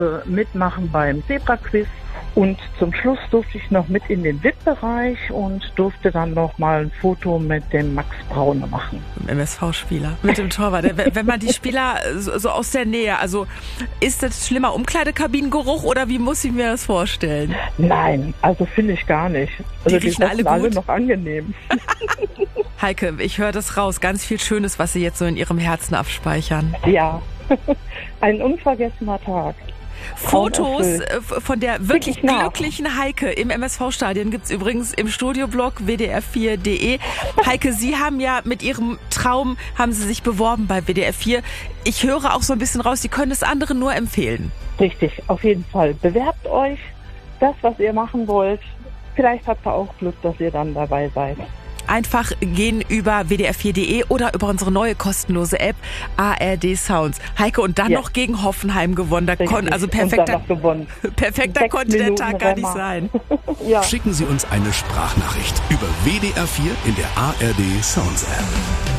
mitmachen beim Zebra-Quiz. Und zum Schluss durfte ich noch mit in den VIP-Bereich und durfte dann noch mal ein Foto mit dem Max Braune machen. MSV-Spieler, mit dem Torwart. Wenn man die Spieler so aus der Nähe, also ist das schlimmer Umkleidekabinengeruch oder wie muss ich mir das vorstellen? Nein, also finde ich gar nicht. Also die riechen alle gut? Alle noch angenehm. Heike, ich höre das raus. Ganz viel Schönes, was Sie jetzt so in Ihrem Herzen abspeichern. Ja, ein unvergessener Tag. Fotos von der wirklich glücklichen Heike im MSV-Stadion gibt's übrigens im Studioblog wdr4.de. Heike, Sie haben ja mit Ihrem Traum, haben Sie sich beworben bei WDR 4. Ich höre auch so ein bisschen raus, Sie können es anderen nur empfehlen. Richtig, auf jeden Fall. Bewerbt euch, das, was ihr machen wollt. Vielleicht habt ihr auch Glück, dass ihr dann dabei seid. Einfach gehen über wdr4.de oder über unsere neue kostenlose App ARD Sounds. Heike, und dann noch gegen Hoffenheim gewonnen. Also perfekter konnte der Tag gar nicht sein. Ja. Schicken Sie uns eine Sprachnachricht über WDR 4 in der ARD Sounds App.